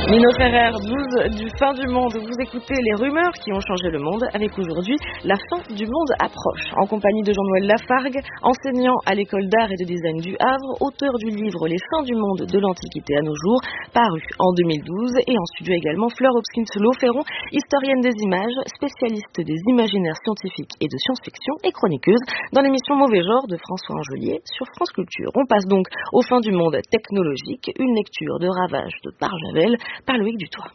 Nino Ferrer, blues du fin du monde. Vous écoutez les rumeurs qui ont changé le monde avec aujourd'hui la fin du monde approche. En compagnie de Jean-Noël Lafargue, enseignant à l'école d'art et de design du Havre, auteur du livre Les fins du monde de l'Antiquité à nos jours, paru en 2012. Et en studio également Fleur Hopkins-Lauferron, historienne des images, spécialiste des imaginaires scientifiques et de science-fiction et chroniqueuse dans l'émission Mauvais Genre de François Angelier sur France Culture. On passe donc aux fins du monde technologique, une lecture de Ravage de Barjavel par Loïc Dutoit.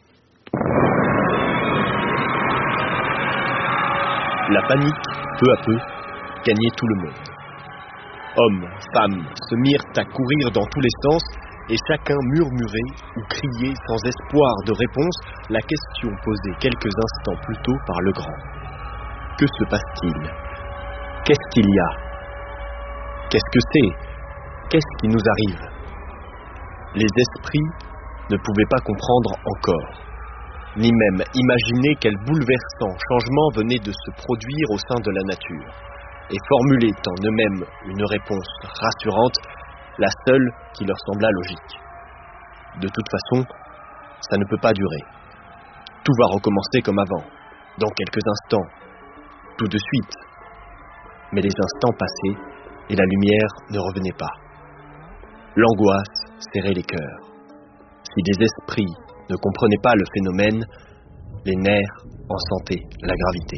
La panique, peu à peu, gagnait tout le monde. Hommes, femmes se mirent à courir dans tous les sens et chacun murmurait ou criait sans espoir de réponse la question posée quelques instants plus tôt par le grand. Que se passe-t-il ? Qu'est-ce qu'il y a ? Qu'est-ce que c'est ? Qu'est-ce qui nous arrive ? Les esprits ne pouvaient pas comprendre encore, ni même imaginer quel bouleversant changement venait de se produire au sein de la nature, et formulaient en eux-mêmes une réponse rassurante, la seule qui leur sembla logique. De toute façon, ça ne peut pas durer. Tout va recommencer comme avant, dans quelques instants, tout de suite. Mais les instants passaient, et la lumière ne revenait pas. L'angoisse serrait les cœurs. Si les esprits ne comprenaient pas le phénomène, les nerfs en sentaient la gravité.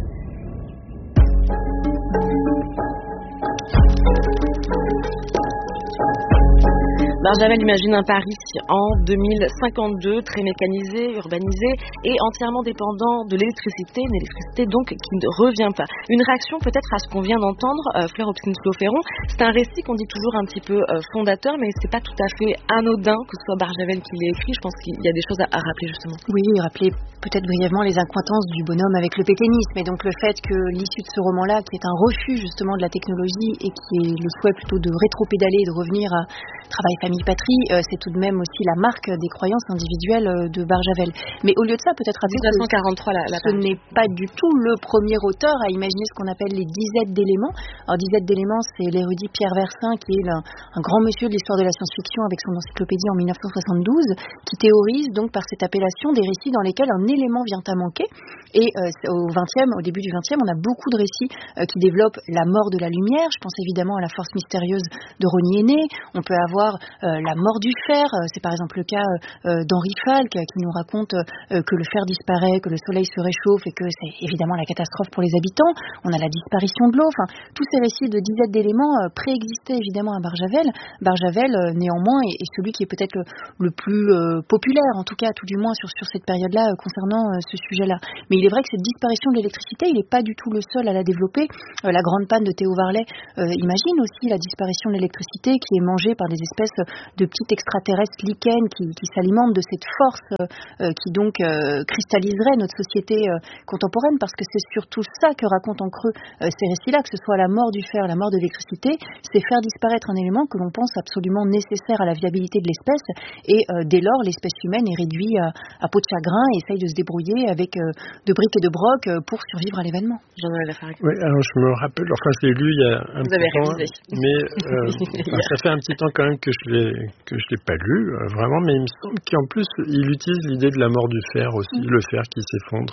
Barjavel imagine un Paris en 2052, très mécanisé, urbanisé et entièrement dépendant de l'électricité, une électricité donc qui ne revient pas. Une réaction peut-être à ce qu'on vient d'entendre, Fleur Hopkins-Lauferron, c'est un récit qu'on dit toujours un petit peu fondateur, mais c'est pas tout à fait anodin que ce soit Barjavel qui l'ait écrit. Je pense qu'il y a des choses à rappeler justement. Oui, rappeler peut-être brièvement les incointances du bonhomme avec le pétainisme, et donc le fait que l'issue de ce roman-là, qui est un refus justement de la technologie et qui est le souhait plutôt de rétro-pédaler et de revenir à travail, famille, patrie, c'est tout de même aussi la marque des croyances individuelles de Barjavel. Mais au lieu de ça, peut-être à 1943, ce n'est pas du tout le premier auteur à imaginer ce qu'on appelle les disettes d'éléments. Alors disette d'éléments, c'est l'érudit Pierre Versin, qui est un grand monsieur de l'histoire de la science-fiction avec son encyclopédie en 1972, qui théorise donc par cette appellation des récits dans lesquels un élément vient à manquer. Et au début du XXe, on a beaucoup de récits qui développent la mort de la lumière. Je pense évidemment à La Force mystérieuse de Rosny Aîné. On peut avoir la mort du fer, c'est par exemple le cas d'Henri Falk qui nous raconte que le fer disparaît, que le soleil se réchauffe et que c'est évidemment la catastrophe pour les habitants. On a la disparition de l'eau, enfin tous ces récits de dizaines d'éléments préexistaient évidemment à Barjavel. Barjavel néanmoins est celui qui est peut-être le plus populaire, en tout cas tout du moins sur cette période-là concernant ce sujet-là. Mais il est vrai que cette disparition de l'électricité, il n'est pas du tout le seul à la développer. La grande panne de Théo Varlet imagine aussi la disparition de l'électricité qui est mangée par des espèces de petites extraterrestres lichens qui s'alimentent de cette force qui donc cristalliserait notre société contemporaine, parce que c'est surtout ça que racontent en creux ces récits-là, que ce soit la mort du fer, la mort de l'électricité, c'est faire disparaître un élément que l'on pense absolument nécessaire à la viabilité de l'espèce, et dès lors l'espèce humaine est réduite à peau de chagrin et essaye de se débrouiller avec de briques et de brocs pour survivre à l'événement. Oui, alors je me rappelle, enfin je l'ai lu il y a un petit temps, mais ça fait un petit temps quand même que je l'ai pas lu, vraiment, mais il me semble qu'en plus il utilise l'idée de la mort du fer aussi, le fer qui s'effondre.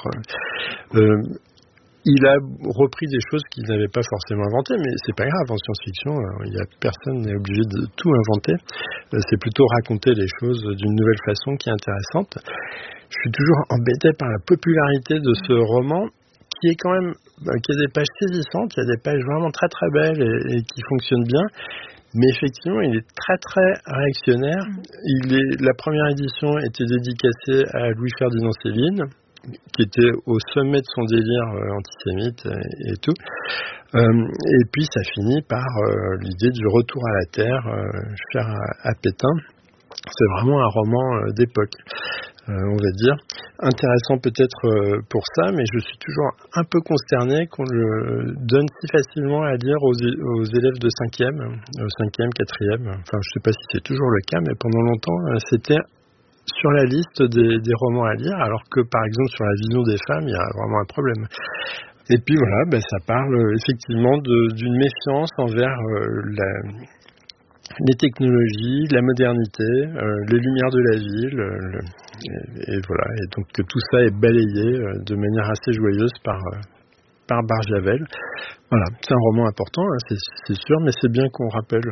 Il a repris des choses qu'il n'avait pas forcément inventées, mais c'est pas grave, en science-fiction, personne n'est obligé de tout inventer. C'est plutôt raconter les choses d'une nouvelle façon qui est intéressante. Je suis toujours embêté par la popularité de ce roman, qui est quand même, qui a des pages saisissantes, il y a des pages vraiment très très belles et qui fonctionnent bien. Mais effectivement, il est très très réactionnaire. La première édition était dédicacée à Louis-Ferdinand Céline, qui était au sommet de son délire antisémite et tout. Et puis ça finit par l'idée du retour à la terre, cher à Pétain. C'est vraiment un roman d'époque, on va dire. Intéressant peut-être pour ça, mais je suis toujours un peu consterné qu'on le donne si facilement à lire aux élèves de 5e, 4e. Enfin, je ne sais pas si c'est toujours le cas, mais pendant longtemps, c'était sur la liste des romans à lire, alors que par exemple sur la vision des femmes, il y a vraiment un problème. Et puis voilà, ça parle effectivement d'une méfiance envers les technologies, la modernité, les lumières de la ville, et voilà. Et donc tout ça est balayé de manière assez joyeuse par Barjavel. Voilà, c'est un roman important, hein, c'est sûr, mais c'est bien qu'on rappelle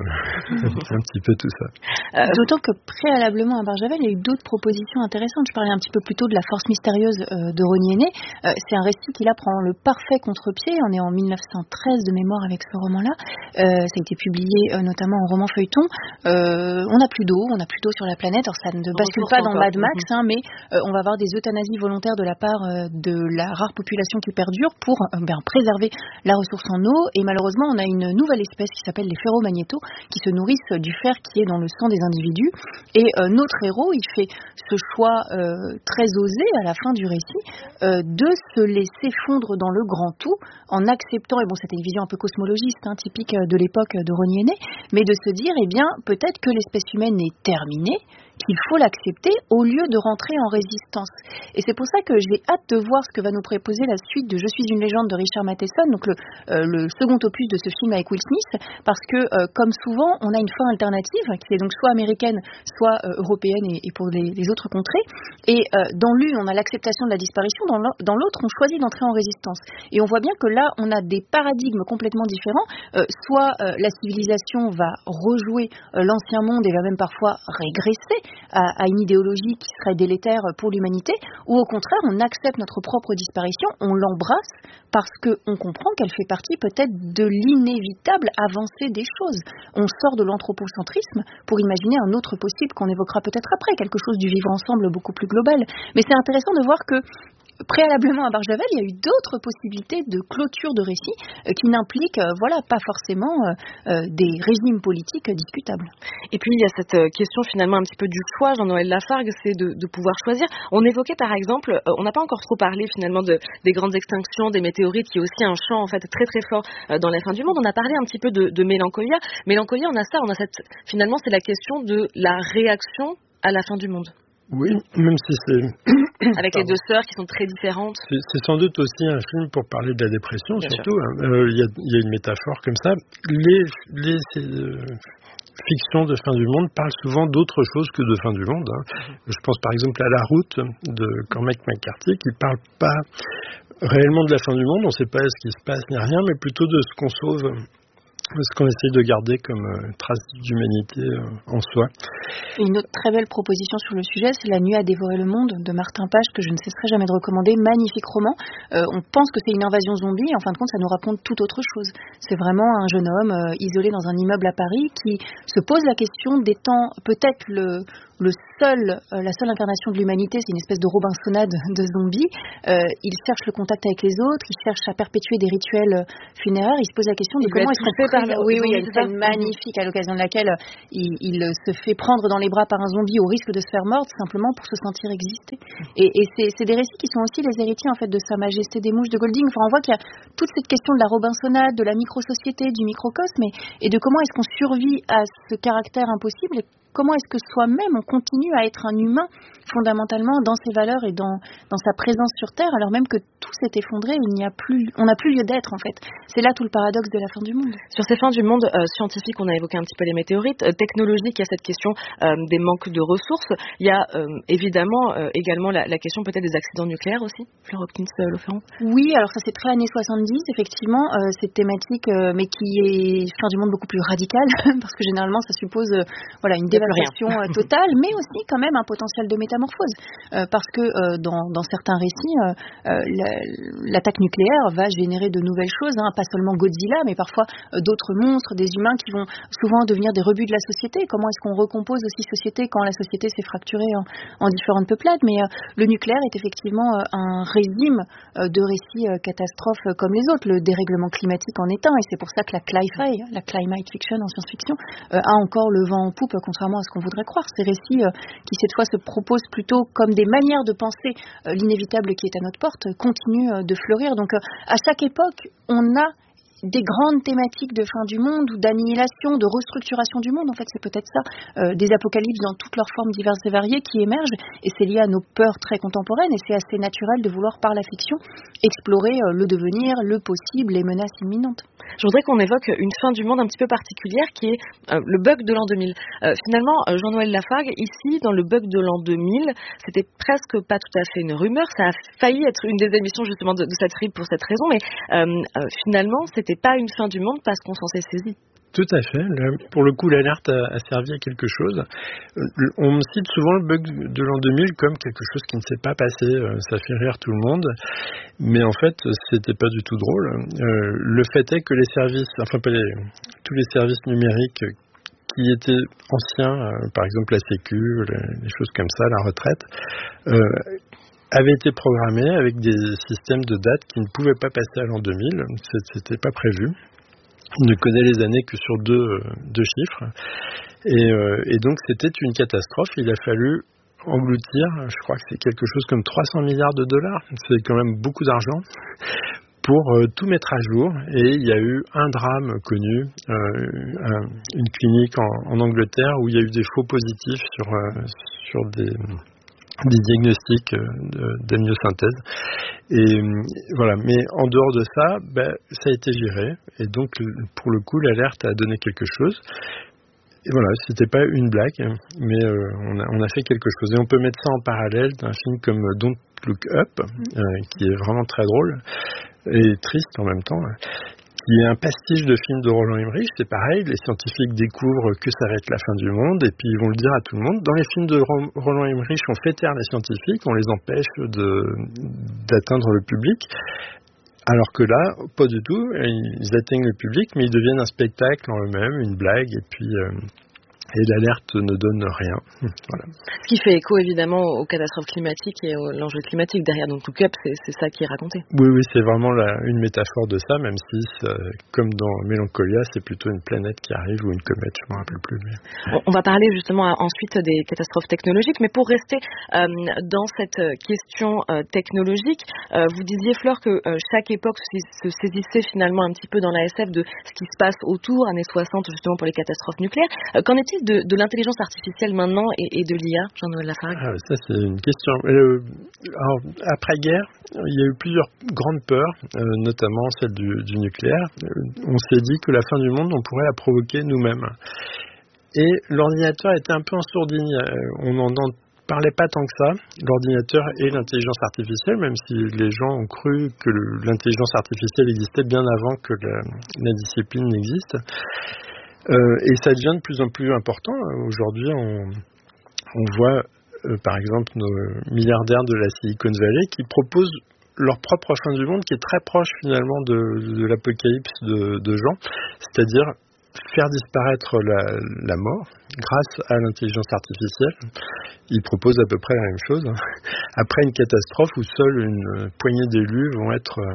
un petit peu tout ça. D'autant que préalablement à Barjavel, il y a eu d'autres propositions intéressantes. Je parlais un petit peu plus tôt de La Force mystérieuse de Rosny-Aîné. C'est un récit qui là prend le parfait contre-pied. On est en 1913 de mémoire avec ce roman-là. Ça a été publié notamment en roman feuilleton. On n'a plus d'eau sur la planète. Alors ça ne bascule pas dans Mad Max, hein, mais on va avoir des euthanasies volontaires de la part de la rare population qui perdure pour préserver la ressource en eau, et malheureusement on a une nouvelle espèce qui s'appelle les ferromagnétos qui se nourrissent du fer qui est dans le sang des individus, et notre héros il fait ce choix très osé à la fin du récit de se laisser fondre dans le grand tout en acceptant, et bon c'était une vision un peu cosmologiste, hein, typique de l'époque de Rosny-Aîné, mais de se dire peut-être que l'espèce humaine est terminée, qu'il faut l'accepter au lieu de rentrer en résistance. Et c'est pour ça que j'ai hâte de voir ce que va nous proposer la suite de Je suis une légende de Richard Matheson, donc le second opus de ce film avec Will Smith, parce que comme souvent on a une fin alternative qui est donc soit américaine, soit européenne et pour les autres contrées, et dans l'une on a l'acceptation de la disparition, dans l'autre on choisit d'entrer en résistance. Et on voit bien que là on a des paradigmes complètement différents, soit la civilisation va rejouer l'ancien monde et va même parfois régresser à une idéologie qui serait délétère pour l'humanité, ou au contraire on accepte notre propre disparition, on l'embrasse parce qu'on comprend qu'elle fait partie peut-être de l'inévitable avancée des choses. On sort de l'anthropocentrisme pour imaginer un autre possible qu'on évoquera peut-être après, quelque chose du vivre ensemble beaucoup plus global. Mais c'est intéressant de voir que préalablement à Barjavel, il y a eu d'autres possibilités de clôture de récits qui n'impliquent pas forcément des régimes politiques discutables. Et puis il y a cette question finalement un petit peu du choix, Jean-Noël Lafargue, c'est de pouvoir choisir. On évoquait par exemple, on n'a pas encore trop parlé finalement des grandes extinctions, des météorites, qui est aussi un champ en fait très très fort dans la fin du monde. On a parlé un petit peu de Mélancolia. Mélancolia, on a finalement c'est la question de la réaction à la fin du monde. Oui, même si c'est... Avec les deux sœurs qui sont très différentes. C'est sans doute aussi un film pour parler de la dépression, bien surtout. Il y a une métaphore comme ça. Les fictions de fin du monde parlent souvent d'autre chose que de fin du monde. Hein. Je pense par exemple à La Route de Cormac McCarthy, qui ne parle pas réellement de la fin du monde. On ne sait pas ce qui se passe ni rien, mais plutôt de ce qu'on sauve, ce qu'on essaye de garder comme trace d'humanité en soi. Et une autre très belle proposition sur le sujet, c'est La Nuit a dévoré le monde de Martin Page, que je ne cesserai jamais de recommander. Magnifique roman. On pense que c'est une invasion zombie, et en fin de compte, ça nous raconte tout autre chose. C'est vraiment un jeune homme isolé dans un immeuble à Paris qui se pose la question d'étant peut-être la seule incarnation de l'humanité, c'est une espèce de Robinsonade de zombies. Il cherche le contact avec les autres, il cherche à perpétuer des rituels funéraires. Il se pose la question de comment est-ce qu'on peut... Oui, il y a une scène magnifique à l'occasion de laquelle il se fait prendre dans les bras par un zombie au risque de se faire mordre simplement pour se sentir exister. Et c'est des récits qui sont aussi les héritiers en fait de Sa Majesté des Mouches de Golding. Enfin, on voit qu'il y a toute cette question de la Robinsonade, de la micro-société, du microcosme, et de comment est-ce qu'on survit à ce caractère impossible, et comment est-ce que soi-même on continue à être un humain fondamentalement dans ses valeurs et dans sa présence sur Terre, alors même que tout s'est effondré, on n'a plus lieu d'être en fait. C'est là tout le paradoxe de la fin du monde. Sur ces fins du monde scientifiques, on a évoqué un petit peu les météorites. Technologiques, il y a cette question des manques de ressources. Il y a évidemment également la question peut-être des accidents nucléaires aussi, Fleur Hopkins-Leferrand. Oui, alors ça c'est très années 70, effectivement, cette thématique, mais qui est fin du monde beaucoup plus radicale, parce que généralement ça suppose une dévalorisation totale, mais aussi quand même un potentiel de métamorphose, parce que dans certains récits, l'attaque nucléaire va générer de nouvelles choses, hein, pas seulement Godzilla, mais parfois d'autres monstres, des humains qui vont souvent devenir des rebuts de la société. Comment est-ce qu'on recompose aussi société quand la société s'est fracturée en différentes peuplades? Mais le nucléaire est effectivement un régime de récits catastrophes comme les autres. Le dérèglement climatique en est un, et c'est pour ça que la cli-fi, la climate fiction en science-fiction, a encore le vent en poupe, contrairement à ce qu'on voudrait croire. Ces récits qui cette fois se proposent plutôt comme des manières de penser l'inévitable qui est à notre porte continuent de fleurir. Donc à chaque époque, on a des grandes thématiques de fin du monde ou d'annihilation, de restructuration du monde. En fait, c'est peut-être ça, des apocalypses dans toutes leurs formes diverses et variées qui émergent, et c'est lié à nos peurs très contemporaines, et c'est assez naturel de vouloir, par la fiction, explorer le devenir, le possible, les menaces imminentes. Je voudrais qu'on évoque une fin du monde un petit peu particulière qui est le bug de l'an 2000. Finalement, Jean-Noël Lafargue, ici, dans le bug de l'an 2000, c'était presque pas tout à fait une rumeur, ça a failli être une des émissions justement de cette RIB pour cette raison, mais finalement, c'était pas une fin du monde parce qu'on s'en s'est saisi. Tout à fait. Pour le coup, l'alerte a servi à quelque chose. On cite souvent le bug de l'an 2000 comme quelque chose qui ne s'est pas passé. Ça fait rire tout le monde. Mais en fait, c'était pas du tout drôle. Le fait est que les services, tous les services numériques qui étaient anciens, par exemple la Sécu, les choses comme ça, la retraite, avaient été programmés avec des systèmes de date qui ne pouvaient pas passer à l'an 2000. C'était pas prévu. On ne connaît les années que sur deux chiffres. Et donc, c'était une catastrophe. Il a fallu engloutir, je crois que c'est quelque chose comme 300 milliards de dollars. C'est quand même beaucoup d'argent pour tout mettre à jour. Et il y a eu un drame connu, une clinique en Angleterre où il y a eu des faux positifs sur des diagnostics d'amniosynthèse. Et voilà, mais en dehors de ça, ça a été géré. Et donc, pour le coup, l'alerte a donné quelque chose. Et voilà, c'était pas une blague, mais on a fait quelque chose. Et on peut mettre ça en parallèle d'un film comme Don't Look Up, qui est vraiment très drôle et triste en même temps, qui est un pastiche de film de Roland Emmerich. C'est pareil, les scientifiques découvrent que ça va être la fin du monde et puis ils vont le dire à tout le monde. Dans les films de Roland Emmerich, on fait taire les scientifiques, on les empêche d'atteindre le public. Alors que là, pas du tout, ils atteignent le public, mais ils deviennent un spectacle en eux-mêmes, une blague, et puis et l'alerte ne donne rien. Voilà. Ce qui fait écho évidemment aux catastrophes climatiques et à l'enjeu climatique derrière. Donc Look Up, c'est ça qui est raconté. Oui, c'est vraiment une métaphore de ça, même si, comme dans Mélancolia, c'est plutôt une planète qui arrive ou une comète, je ne me rappelle plus. Mais... On va parler justement ensuite des catastrophes technologiques, mais pour rester dans cette question technologique, vous disiez, Fleur, que chaque époque se saisissait finalement un petit peu dans la SF de ce qui se passe autour, années 60 justement pour les catastrophes nucléaires. Qu'en est-il de l'intelligence artificielle maintenant et de l'IA, Jean-Noël Lafargue? Ça, c'est une question. Alors, après-guerre, il y a eu plusieurs grandes peurs, notamment celle du nucléaire. On s'est dit que la fin du monde, on pourrait la provoquer nous-mêmes. Et l'ordinateur était un peu en sourdine. On n'en parlait pas tant que ça, l'ordinateur et l'intelligence artificielle, même si les gens ont cru que l'intelligence artificielle existait bien avant que la discipline n'existe. Et ça devient de plus en plus important. Aujourd'hui, on voit, par exemple, nos milliardaires de la Silicon Valley qui proposent leur propre fin du monde qui est très proche finalement de l'apocalypse de Jean, c'est-à-dire faire disparaître la mort grâce à l'intelligence artificielle. Ils proposent à peu près la même chose. Après une catastrophe où seule une poignée d'élus vont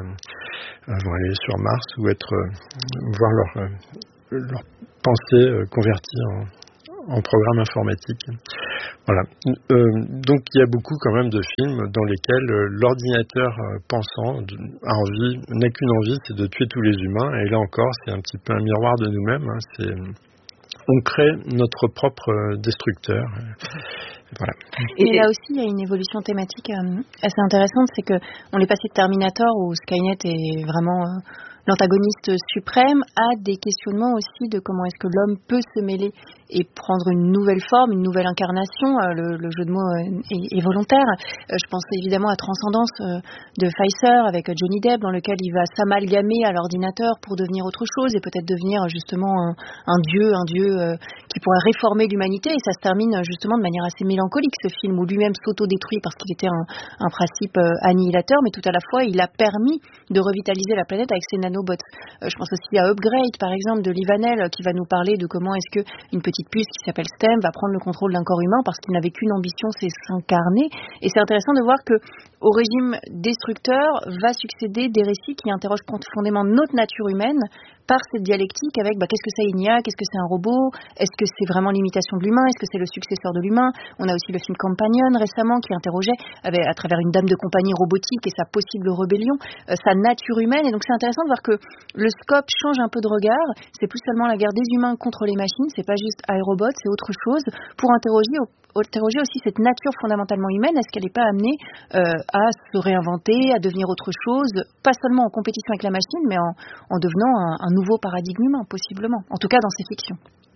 aller sur Mars ou voir leur pensée convertie en programme informatique. Voilà. Donc il y a beaucoup quand même de films dans lesquels l'ordinateur pensant n'a qu'une envie, c'est de tuer tous les humains. Et là encore, c'est un petit peu un miroir de nous-mêmes. On crée notre propre destructeur. Voilà. Et là aussi, il y a une évolution thématique assez intéressante, c'est que on est passé de Terminator où Skynet est vraiment l'antagoniste suprême à des questionnements aussi de comment est-ce que l'homme peut se mêler et prendre une nouvelle forme, une nouvelle incarnation. Le jeu de mots est volontaire. Je pense évidemment à Transcendance de Pfizer avec Johnny Depp, dans lequel il va s'amalgamer à l'ordinateur pour devenir autre chose et peut-être devenir justement un dieu qui pourrait réformer l'humanité. Et ça se termine justement de manière assez mélancolique, ce film, où lui-même s'auto-détruit parce qu'il était un principe annihilateur, mais tout à la fois il a permis de revitaliser la planète avec ses nanobots. Je pense aussi à Upgrade, par exemple, de Lee Vanel, qui va nous parler de comment est-ce que une petite puce qui s'appelle STEM va prendre le contrôle d'un corps humain parce qu'il n'avait qu'une ambition, c'est s'incarner. Et c'est intéressant de voir que au régime destructeur va succéder des récits qui interrogent profondément notre nature humaine par cette dialectique avec qu'est-ce que c'est Enya, qu'est-ce que c'est un robot, est-ce que c'est vraiment l'imitation de l'humain, est-ce que c'est le successeur de l'humain. On a aussi le film Companion récemment qui interrogeait à travers une dame de compagnie robotique et sa possible rébellion, sa nature humaine. Et donc c'est intéressant de voir que le scope change un peu de regard. C'est plus seulement la guerre des humains contre les machines, c'est pas juste iRobot, c'est autre chose, pour interroger aussi cette nature fondamentalement humaine. Est-ce qu'elle n'est pas amenée à se réinventer, à devenir autre chose, pas seulement en compétition avec la machine, mais en devenant un nouveau paradigme humain, possiblement, en tout cas dans ces fictions.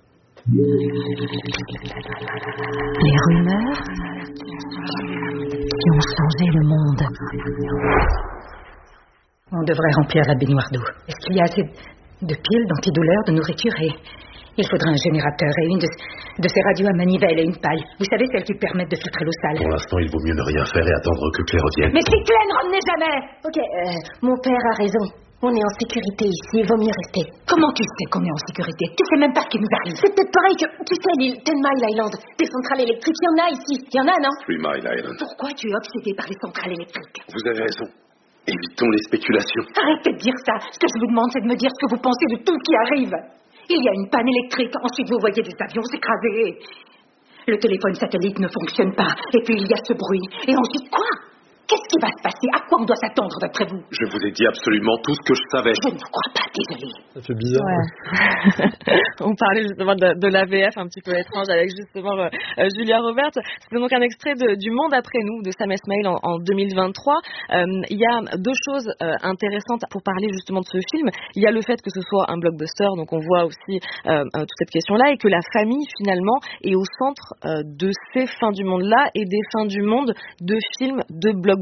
Les rumeurs qui ont changé le monde. On devrait remplir la baignoire d'eau. Est-ce qu'il y a assez de piles, d'antidouleurs, de nourriture et... Il faudra un générateur et une de ces radios à manivelle et une paille. Vous savez, celles qui permettent de filtrer l'eau sale. Pour l'instant, il vaut mieux ne rien faire et attendre que Claire revienne. Mais si Claire ne revenait jamais. Ok, mon père a raison. On est en sécurité ici, il vaut mieux rester. Comment tu sais qu'on est en sécurité? Tu sais même pas ce qui nous arrive. C'est peut-être pareil que, tu sais, l'île 10 Mile Island. Des centrales électriques, il y en a ici. Il y en a, non? 3 Mile Island. Pourquoi tu es obsédé par les centrales électriques? Vous avez raison. Évitons les spéculations. Arrêtez de dire ça. Ce que je vous demande, c'est de me dire ce que vous pensez de tout ce qui arrive. Il y a une panne électrique, ensuite vous voyez des avions s'écraser. Le téléphone satellite ne fonctionne pas, et puis il y a ce bruit. Et ensuite quoi? Qu'est-ce qui va se passer? À quoi on doit s'attendre d'après vous? Je vous ai dit absolument tout ce que je savais. Je ne vous crois pas, désolé. Ça fait bizarre. Ouais. On parlait justement de l'AVF un petit peu étrange avec justement Julia Roberts. C'est donc un extrait du Monde après nous de Sam Esmail en 2023. Il y a deux choses intéressantes pour parler justement de ce film. Il y a le fait que ce soit un blockbuster, donc on voit aussi toute cette question-là, et que la famille finalement est au centre de ces fins du monde-là et des fins du monde de films de blockbuster.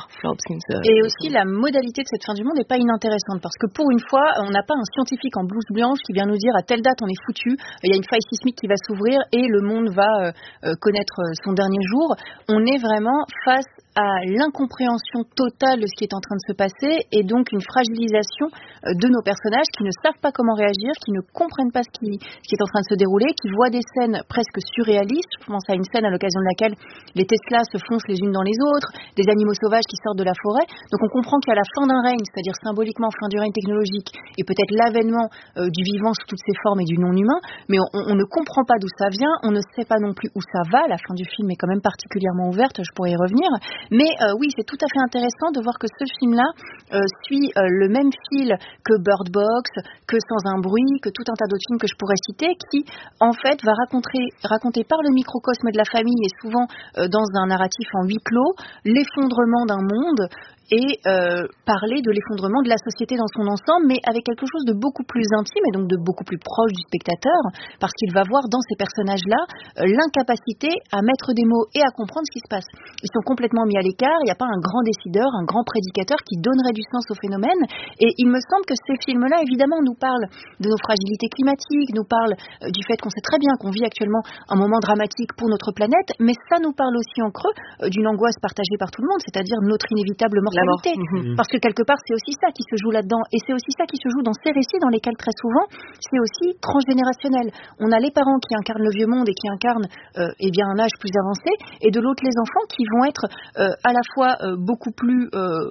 Et aussi la modalité de cette fin du monde n'est pas inintéressante parce que pour une fois on n'a pas un scientifique en blouse blanche qui vient nous dire à telle date on est foutu, il y a une faille sismique qui va s'ouvrir et le monde va connaître son dernier jour. On est vraiment face à l'incompréhension totale de ce qui est en train de se passer et donc une fragilisation de nos personnages qui ne savent pas comment réagir, qui ne comprennent pas ce qui est en train de se dérouler, qui voient des scènes presque surréalistes. Je pense à une scène à l'occasion de laquelle les Tesla se foncent les unes dans les autres, des animaux sauvages qui sortent de la forêt. Donc on comprend qu'à la fin d'un règne, c'est-à-dire symboliquement fin du règne technologique et peut-être l'avènement du vivant sous toutes ses formes et du non-humain, mais on ne comprend pas d'où ça vient, on ne sait pas non plus où ça va. La fin du film est quand même particulièrement ouverte, je pourrais y revenir. Mais oui, c'est tout à fait intéressant de voir que ce film-là suit le même fil que Bird Box, que Sans un bruit, que tout un tas d'autres films que je pourrais citer, qui en fait va raconter par le microcosme de la famille et souvent dans un narratif en huis clos, l'effondrement d'un monde et parler de l'effondrement de la société dans son ensemble, mais avec quelque chose de beaucoup plus intime et donc de beaucoup plus proche du spectateur, parce qu'il va voir dans ces personnages-là l'incapacité à mettre des mots et à comprendre ce qui se passe. Ils sont complètement mis à l'écart, il n'y a pas un grand décideur, un grand prédicateur qui donnerait du sens au phénomène, et il me semble que ces films-là, évidemment, nous parlent de nos fragilités climatiques, nous parlent du fait qu'on sait très bien qu'on vit actuellement un moment dramatique pour notre planète, mais ça nous parle aussi en creux d'une angoisse partagée par tout le monde, c'est-à-dire notre inévitable mortalité. Parce que quelque part, c'est aussi ça qui se joue là-dedans, et c'est aussi ça qui se joue dans ces récits dans lesquels très souvent, c'est aussi transgénérationnel. On a les parents qui incarnent le vieux monde et qui incarnent un âge plus avancé, et de l'autre les enfants qui vont être à la fois beaucoup plus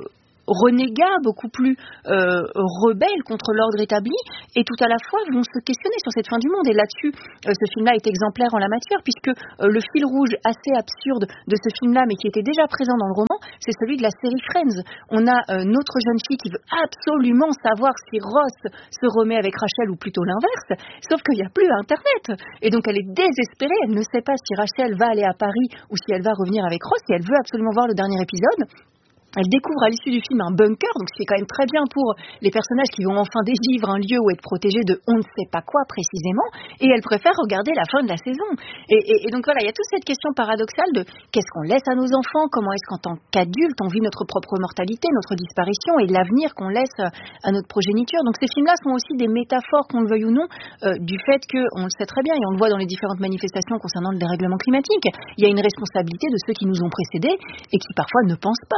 renégats, beaucoup plus rebelles contre l'ordre établi, et tout à la fois vont se questionner sur cette fin du monde. Et là-dessus, ce film-là est exemplaire en la matière, puisque le fil rouge assez absurde de ce film-là, mais qui était déjà présent dans le roman, c'est celui de la série Friends. On a notre jeune fille qui veut absolument savoir si Ross se remet avec Rachel, ou plutôt l'inverse, sauf qu'il n'y a plus Internet. Et donc elle est désespérée, elle ne sait pas si Rachel va aller à Paris ou si elle va revenir avec Ross, et elle veut absolument voir le dernier épisode. Elle découvre à l'issue du film un bunker, donc c'est quand même très bien pour les personnages qui vont enfin dévivre un lieu où être protégés de on ne sait pas quoi précisément, et elle préfère regarder la fin de la saison. Et donc voilà, il y a toute cette question paradoxale de qu'est-ce qu'on laisse à nos enfants, comment est-ce qu'en tant qu'adultes on vit notre propre mortalité, notre disparition, et l'avenir qu'on laisse à notre progéniture. Donc ces films-là sont aussi des métaphores, qu'on le veuille ou non, du fait qu'on le sait très bien, et on le voit dans les différentes manifestations concernant le dérèglement climatique, il y a une responsabilité de ceux qui nous ont précédés et qui parfois ne pensent pas aux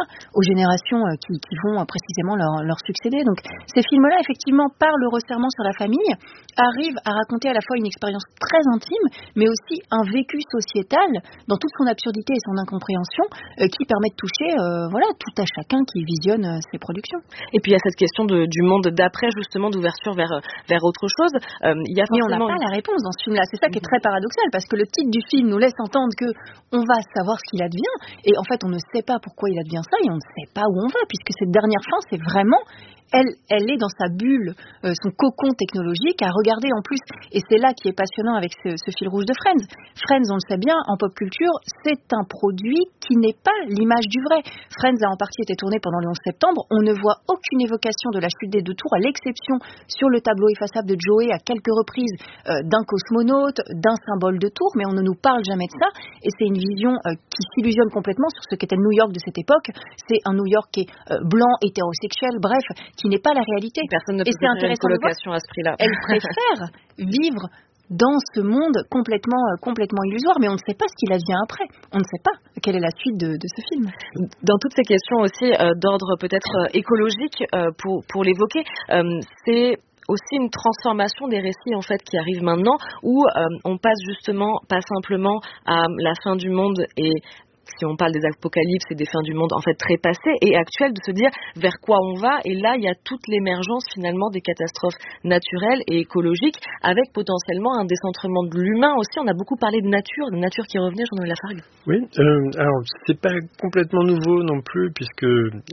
générations qui vont précisément leur succéder. Donc ces films-là, effectivement, par le resserrement sur la famille, arrivent à raconter à la fois une expérience très intime, mais aussi un vécu sociétal dans toute son absurdité et son incompréhension, qui permet de toucher tout à chacun qui visionne ces productions. Et puis il y a cette question du monde d'après, justement, d'ouverture vers autre chose. Mais on n'a pas la réponse dans ce film-là. C'est ça qui est très paradoxal, parce que le titre du film nous laisse entendre que on va savoir ce qu'il advient, et en fait on ne sait pas pourquoi il advient ça, et on ne sait pas où on va, puisque cette dernière fin, c'est vraiment... Elle est dans sa bulle, son cocon technologique, à regarder en plus. Et c'est là qui est passionnant avec ce fil rouge de Friends. Friends, on le sait bien, en pop culture, c'est un produit qui n'est pas l'image du vrai. Friends a en partie été tourné pendant le 11 septembre. On ne voit aucune évocation de la chute des 2 tours, à l'exception sur le tableau effaçable de Joey à quelques reprises d'un cosmonaute, d'un symbole de tour, mais on ne nous parle jamais de ça. Et c'est une vision qui s'illusionne complètement sur ce qu'était le New York de cette époque. C'est un New York qui est blanc, hétérosexuel, bref, qui n'est pas la réalité. Personne ne peut faire une colocation à ce prix-là. Elle préfère vivre dans ce monde complètement illusoire, mais on ne sait pas ce qu'il advient après. On ne sait pas quelle est la suite de ce film. Dans toutes ces questions aussi d'ordre peut-être écologique, pour l'évoquer, c'est aussi une transformation des récits en fait qui arrive maintenant, où on passe justement pas simplement à la fin du monde et si on parle des apocalypses et des fins du monde en fait très passées et actuelles, de se dire vers quoi on va. Et là, il y a toute l'émergence finalement des catastrophes naturelles et écologiques, avec potentiellement un décentrement de l'humain aussi. On a beaucoup parlé de nature qui revenait, Jean-Noël Lafargue. Oui, alors c'est pas complètement nouveau non plus, puisque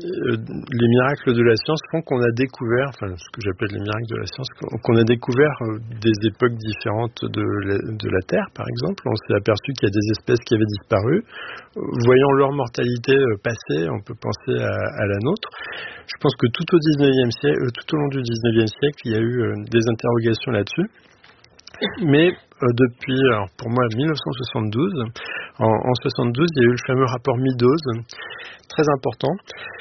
les miracles de la science font qu'on a découvert, enfin ce que j'appelle les miracles de la science, qu'on a découvert des époques différentes de la Terre, par exemple. On s'est aperçu qu'il y a des espèces qui avaient disparu. Voyant leur mortalité passer, on peut penser à la nôtre. Je pense que tout au long du 19e siècle, il y a eu des interrogations là-dessus. Mais depuis, alors pour moi, 1972, en 72, il y a eu le fameux rapport Meadows, très important,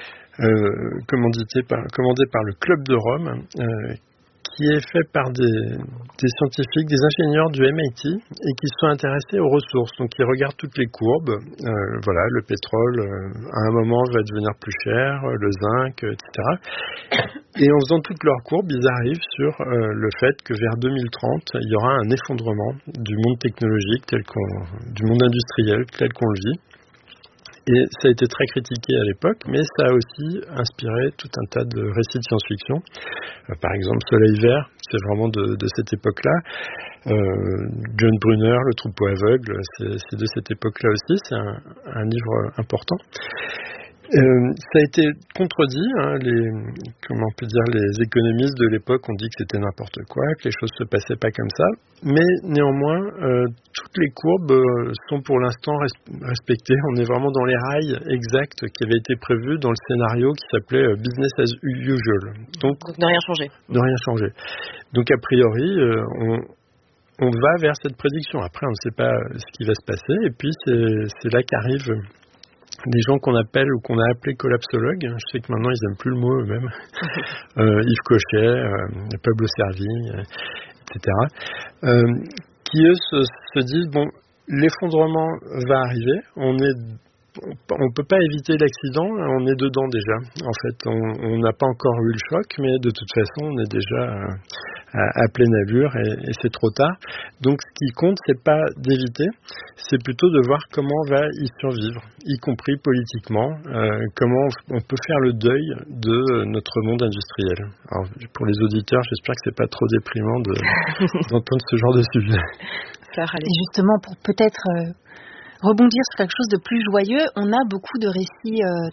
commandé par le Club de Rome, qui est fait par des scientifiques, des ingénieurs du MIT, et qui se sont intéressés aux ressources. Donc ils regardent toutes les courbes, le pétrole à un moment va devenir plus cher, le zinc, etc. Et en faisant toutes leurs courbes, ils arrivent sur le fait que vers 2030, il y aura un effondrement du monde technologique, du monde industriel tel qu'on le vit. Et ça a été très critiqué à l'époque, mais ça a aussi inspiré tout un tas de récits de science-fiction. Par exemple, Soleil Vert, c'est vraiment de cette époque-là. John Brunner, Le troupeau aveugle, c'est de cette époque-là aussi. C'est un livre important. Ça a été contredit, les économistes de l'époque ont dit que c'était n'importe quoi, que les choses se passaient pas comme ça, mais néanmoins, toutes les courbes sont pour l'instant respectées. On est vraiment dans les rails exacts qui avaient été prévus dans le scénario qui s'appelait Business as usual. Donc ne rien changer. Ne rien changer. Donc a priori, on va vers cette prédiction. Après, on ne sait pas ce qui va se passer, et puis c'est là qu'arrivent des gens qu'on appelle ou qu'on a appelés collapsologues. Je sais que maintenant ils n'aiment plus le mot eux-mêmes. Yves Cochet, Pablo Servigne, etc. Qui eux se disent l'effondrement va arriver. On peut pas éviter l'accident, on est dedans déjà. En fait, on n'a pas encore eu le choc, mais de toute façon, on est déjà à pleine allure et c'est trop tard. Donc, ce qui compte, c'est pas d'éviter, c'est plutôt de voir comment on va y survivre, y compris politiquement, comment on peut faire le deuil de notre monde industriel. Alors, pour les auditeurs, j'espère que c'est pas trop déprimant d'entendre ce genre de sujet. Et justement, pour peut-être rebondir sur quelque chose de plus joyeux, on a beaucoup de récits